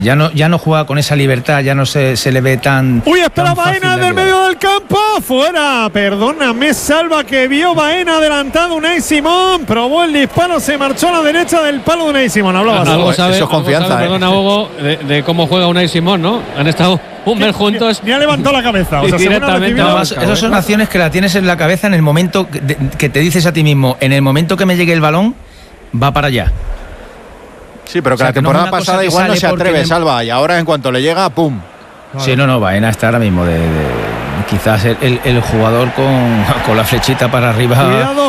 Ya no juega con esa libertad, ya no se le ve tan. Uy, espera, tan fácil Baena de del ayudar. medio del campo. Fuera. Perdóname, Salva, que vio Baena adelantado. Unai Simón probó el disparo, se marchó a la derecha del palo de Unai Simón. Hablaba. Algo sabe, eso es confianza, perdona, Hugo, de cómo juega Unai Simón, ¿no? Han estado un mes juntos. Ni ha levantado la cabeza. O sea, según ha Directamente, recibido- no, Además, esas son acciones que la tienes en la cabeza en el momento que te dices a ti mismo, en el momento que me llegue el balón, va para allá. Sí, pero que O sea, la que no es temporada una cosa pasada que igual no sale se porque atreve, en el- Salva. Y ahora, en cuanto le llega, ¡pum! Sí, no, Baena está ahora mismo quizás el jugador con la flechita para arriba. Cuidado